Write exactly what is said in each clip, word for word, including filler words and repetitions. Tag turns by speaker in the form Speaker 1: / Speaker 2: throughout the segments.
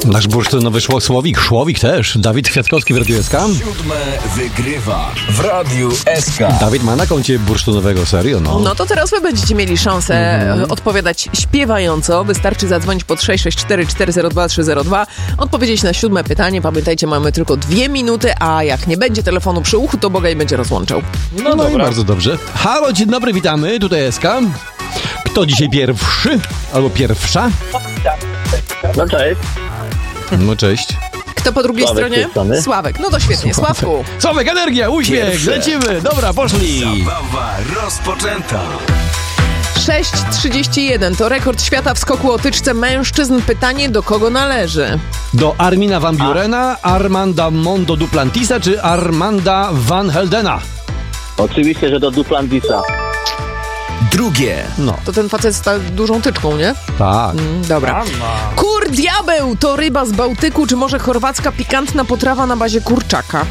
Speaker 1: Nasz bursztynowy słowik, Szłowik też. Dawid Kwiatkowski w Radiu S K.
Speaker 2: Siódme wygrywa w Radiu S K.
Speaker 1: Dawid ma na koncie bursztynowego, serio? No,
Speaker 3: no to teraz wy będziecie mieli szansę mm-hmm. odpowiadać śpiewająco. Wystarczy zadzwonić pod sześć sześć cztery cztery zero dwa trzy zero dwa, odpowiedzieć na siódme pytanie. Pamiętajcie, mamy tylko dwie minuty, a jak nie będzie telefonu przy uchu, to Bogaj będzie rozłączał.
Speaker 1: No, no i bardzo dobrze. Halo, dzień dobry, witamy. Tutaj S K. Kto dzisiaj pierwszy? Albo pierwsza?
Speaker 4: No cześć.
Speaker 1: No cześć.
Speaker 3: Kto po drugiej
Speaker 4: Sławek
Speaker 3: stronie?
Speaker 4: strony.
Speaker 3: Sławek. No to świetnie,
Speaker 1: Sławek.
Speaker 3: Sławku.
Speaker 1: Sławek, energia, uśmiech,
Speaker 2: Pierwsze.
Speaker 1: lecimy. Dobra, poszli.
Speaker 2: Zabawa rozpoczęta.
Speaker 3: sześć trzydzieści jeden to rekord świata w skoku o tyczce mężczyzn. Pytanie, do kogo należy?
Speaker 1: Do Armina Van Burena, Armanda Mondo Duplantisa czy Armanda Van Heldena?
Speaker 4: Oczywiście, że do Duplantisa.
Speaker 2: Drugie.
Speaker 1: No,
Speaker 3: To ten facet z ta dużą tyczką, nie?
Speaker 1: tak.
Speaker 3: Mm, dobra. Kur diabeł to ryba z Bałtyku, czy może chorwacka pikantna potrawa na bazie kurczaka?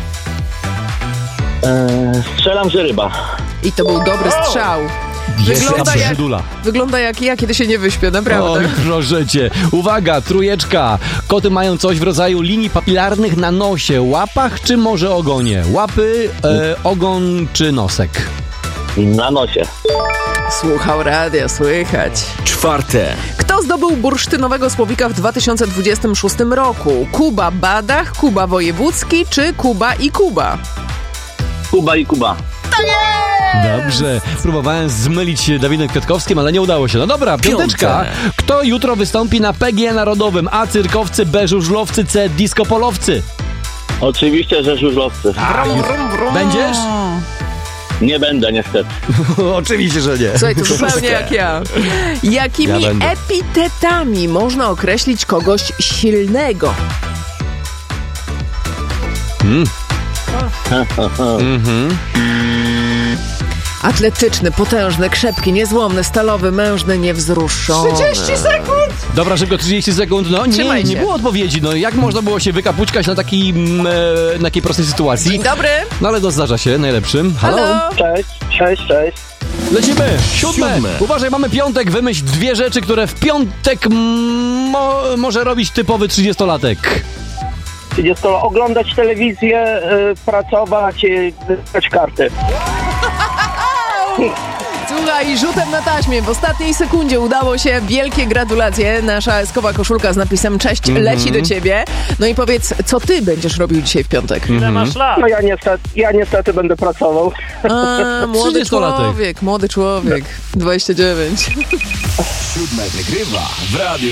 Speaker 4: Eee, strzelam, że ryba.
Speaker 3: I to był dobry strzał.
Speaker 1: Jest
Speaker 3: Wygląda jak,
Speaker 1: brzydula.
Speaker 3: wygląda jak ja, kiedy się nie wyśpię, naprawdę.
Speaker 1: Oj, proszę cię. Uwaga, trójeczka. Koty mają coś w rodzaju linii papilarnych na nosie, łapach czy może ogonie? Łapy, e, ogon czy nosek?
Speaker 4: Na nosie.
Speaker 3: Słuchał radia, słychać.
Speaker 2: Czwarte.
Speaker 3: Kto zdobył bursztynowego słowika w dwa tysiące dwudziestym szóstym roku? Kuba Badach, Kuba Wojewódzki czy Kuba i Kuba?
Speaker 4: Kuba i Kuba.
Speaker 1: Dobrze. Próbowałem zmylić się Dawidem Kwiatkowskim, ale nie udało się. No dobra, piąteczka.
Speaker 2: Piąte.
Speaker 1: Kto jutro wystąpi na P G Narodowym? A cyrkowcy, B żużlowcy, C diskopolowcy?
Speaker 4: Oczywiście, że żużlowcy.
Speaker 3: Brum, brum, brum.
Speaker 1: Będziesz?
Speaker 4: Nie będę, niestety.
Speaker 1: Oczywiście, że nie.
Speaker 3: Słuchaj, to zupełnie jak ja. Jakimi
Speaker 1: Ja będę.
Speaker 3: epitetami można określić kogoś silnego?
Speaker 1: Mhm.
Speaker 3: Atletyczny, potężny, krzepki, niezłomny, stalowy, mężny, niewzruszony.
Speaker 1: trzydzieści sekund! Dobra, szybko, trzydzieści sekund. No nie,
Speaker 3: Trzymaj
Speaker 1: nie
Speaker 3: się.
Speaker 1: było odpowiedzi. No jak można było się wykapućkać na takim, e, na takiej prostej sytuacji?
Speaker 3: Dzień dobry.
Speaker 1: No ale to zdarza się najlepszym. Halo?
Speaker 3: Halo.
Speaker 4: Cześć, cześć, cześć.
Speaker 1: Lecimy! Siódme.
Speaker 2: Siódme.
Speaker 1: Uważaj, mamy piątek. Wymyśl dwie rzeczy, które w piątek mo- może robić typowy trzydziestolatek.
Speaker 4: trzydzieści oglądać telewizję, y, pracować, y, wybrać karty.
Speaker 3: Słuchaj, rzutem na taśmie w ostatniej sekundzie udało się. Wielkie gratulacje. Nasza eskowa koszulka z napisem cześć
Speaker 1: Mhm.
Speaker 3: leci do ciebie. No i powiedz, co ty będziesz robił dzisiaj w piątek?
Speaker 4: No ja niestety, ja niestety będę pracował.
Speaker 3: A, młody
Speaker 1: trzydziestolatek.
Speaker 3: człowiek, młody człowiek. dwadzieścia dziewięć.
Speaker 2: Siódme wygrywa w Radiu